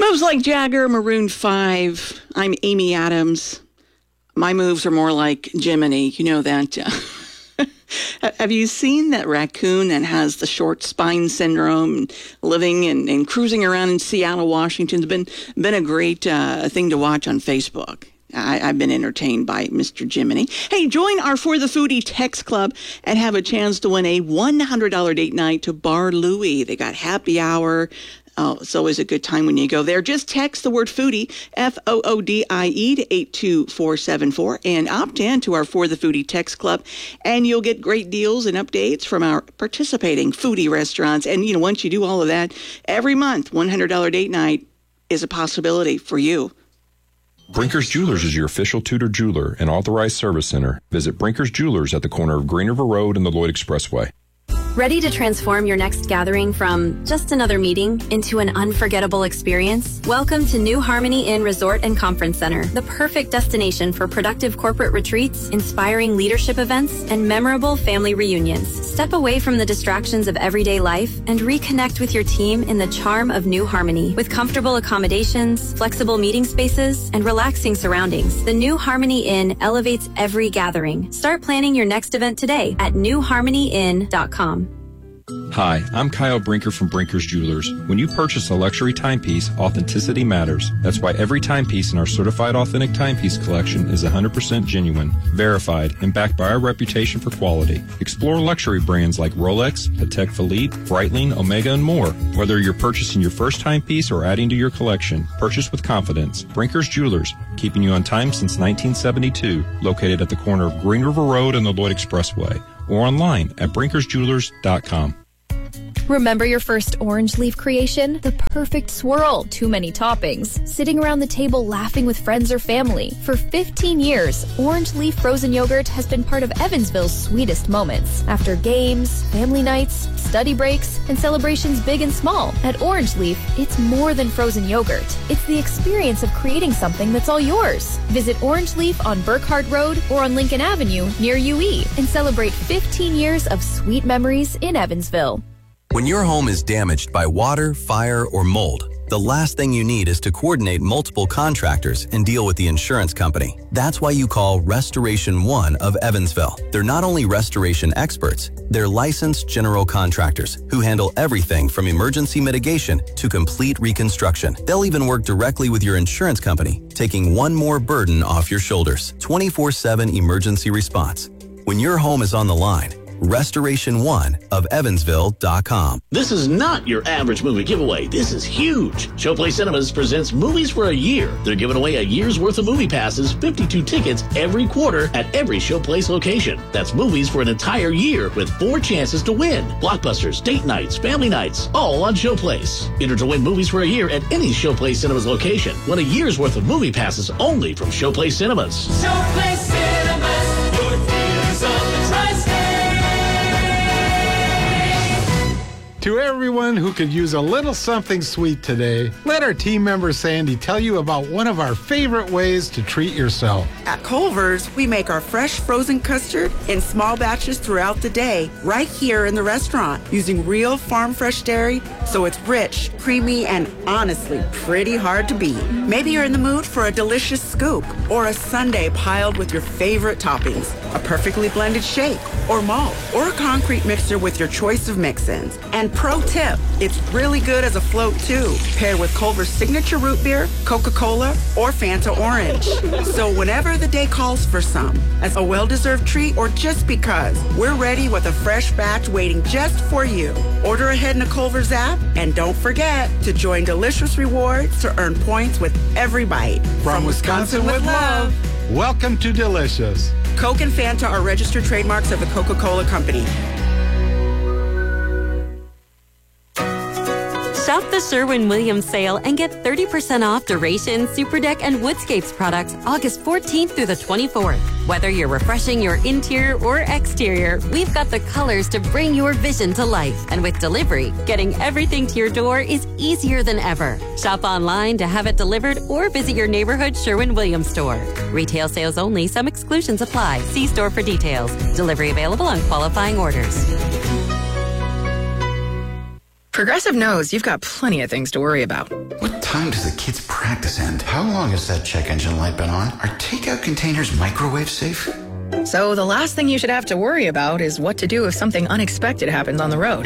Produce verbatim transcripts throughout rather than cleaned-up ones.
Moves like Jagger, Maroon five. I'm Amy Adams. My moves are more like Jiminy. You know that. Uh, have you seen that raccoon that has the short spine syndrome, living and, and cruising around in Seattle, Washington? It's been, been a great uh, thing to watch on Facebook. I, I've been entertained by Mister Jiminy. Hey, join our For the Foodie text club and have a chance to win a one hundred dollars date night to Bar Louie. They got happy hour. Oh, it's always a good time when you go there. Just text the word foodie, F O O D I E, to eight two four seven four and opt in to our For the Foodie text club. And you'll get great deals and updates from our participating foodie restaurants. And, you know, once you do all of that, every month, one hundred dollars date night is a possibility for you. Brinker's Jewelers is your official Tudor jeweler and authorized service center. Visit Brinker's Jewelers at the corner of Green River Road and the Lloyd Expressway. Ready to transform your next gathering from just another meeting into an unforgettable experience? Welcome to New Harmony Inn Resort and Conference Center, the perfect destination for productive corporate retreats, inspiring leadership events, and memorable family reunions. Step away from the distractions of everyday life and reconnect with your team in the charm of New Harmony. With comfortable accommodations, flexible meeting spaces, and relaxing surroundings, the New Harmony Inn elevates every gathering. Start planning your next event today at new harmony inn dot com. Hi, I'm Kyle Brinker from Brinker's Jewelers. When you purchase a luxury timepiece, authenticity matters. That's why every timepiece in our certified authentic timepiece collection is one hundred percent genuine, verified, and backed by our reputation for quality. Explore luxury brands like Rolex, Patek Philippe, Breitling, Omega, and more. Whether you're purchasing your first timepiece or adding to your collection, purchase with confidence. Brinker's Jewelers, keeping you on time since nineteen seventy-two, located at the corner of Green River Road and the Lloyd Expressway, or online at brinkers jewelers dot com. Remember your first orange leaf creation? The perfect swirl, too many toppings, sitting around the table laughing with friends or family. For fifteen years, orange leaf frozen yogurt has been part of Evansville's sweetest moments. After games, family nights, study breaks, and celebrations big and small, at Orange Leaf, it's more than frozen yogurt. It's the experience of creating something that's all yours. Visit Orange Leaf on Burkhardt Road or on Lincoln Avenue near U E and celebrate fifteen years of sweet memories in Evansville. When your home is damaged by water, fire, or mold, the last thing you need is to coordinate multiple contractors and deal with the insurance company. That's why you call Restoration One of Evansville. They're not only restoration experts, they're licensed general contractors who handle everything from emergency mitigation to complete reconstruction. They'll even work directly with your insurance company, taking one more burden off your shoulders. twenty-four seven emergency response. When your home is on the line, Restoration One of Evansville dot com. This is not your average movie giveaway. This is huge. Showplace Cinemas presents Movies for a Year. They're giving away a year's worth of movie passes, fifty-two tickets every quarter at every Showplace location. That's movies for an entire year with four chances to win. Blockbusters, date nights, family nights, all on Showplace. Enter to win Movies for a Year at any Showplace Cinemas location. Win a year's worth of movie passes only from Showplace Cinemas. Showplace Cinemas, your theaters on the tri-state. To everyone who could use a little something sweet today, let our team member Sandy tell you about one of our favorite ways to treat yourself. At Culver's, we make our fresh frozen custard in small batches throughout the day, right here in the restaurant, using real farm fresh dairy, so it's rich, creamy, and honestly pretty hard to beat. Maybe you're in the mood for a delicious scoop or a sundae piled with your favorite toppings, a perfectly blended shake or malt, or a concrete mixer with your choice of mix-ins. And pro tip, it's really good as a float too, paired with Culver's signature root beer, Coca-Cola, or Fanta Orange. So whenever the day calls for some, as a well-deserved treat or just because, we're ready with a fresh batch waiting just for you. Order ahead in the Culver's app, and don't forget to join Delicious Rewards to earn points with every bite. From, From Wisconsin, Wisconsin with love, welcome to Delicious. Coke and Fanta are registered trademarks of the Coca-Cola Company. Shop the Sherwin-Williams sale and get thirty percent off Duration, Superdeck, and Woodscapes products August fourteenth through the twenty-fourth. Whether you're refreshing your interior or exterior, we've got the colors to bring your vision to life. And with delivery, getting everything to your door is easier than ever. Shop online to have it delivered or visit your neighborhood Sherwin-Williams store. Retail sales only. Some exclusions apply. See store for details. Delivery available on qualifying orders. Progressive knows you've got plenty of things to worry about. What time does the kids' practice end? How long has that check engine light been on? Are takeout containers microwave safe? So the last thing you should have to worry about is what to do if something unexpected happens on the road.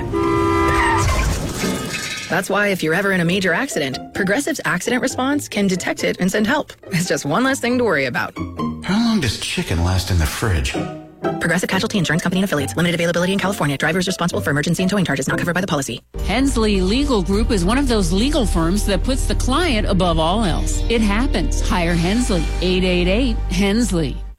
That's why if you're ever in a major accident, Progressive's accident response can detect it and send help. It's just one less thing to worry about. How long does chicken last in the fridge? Progressive Casualty Insurance Company and Affiliates. Limited availability in California. Driver is responsible for emergency and towing charges not covered by the policy. Hensley Legal Group is one of those legal firms that puts the client above all else. It happens. Hire Hensley. eight eight eight, Hensley.